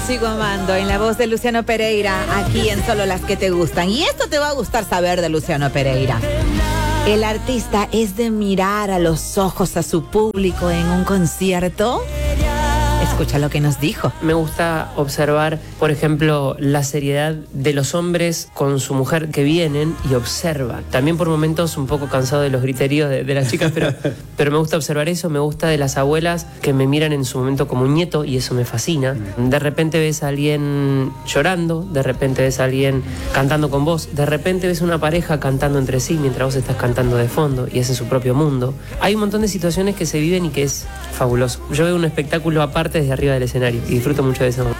sigo amando, en la voz de Luciano Pereira, aquí en Solo las que te gustan. Y esto te va a gustar saber de Luciano Pereira. El artista es de mirar a los ojos a su público en un concierto. Escucha lo que nos dijo. Me gusta observar, por ejemplo, la seriedad de los hombres con su mujer que vienen y observa. También por momentos un poco cansado de los griterios de las chicas, pero me gusta observar eso. Me gusta de las abuelas que me miran en su momento como un nieto y eso me fascina. De repente ves a alguien llorando, de repente ves a alguien cantando con vos, de repente ves una pareja cantando entre sí mientras vos estás cantando de fondo y es en su propio mundo. Hay un montón de situaciones que se viven y que es fabuloso. Yo veo un espectáculo aparte desde arriba del escenario y disfruto mucho de eso.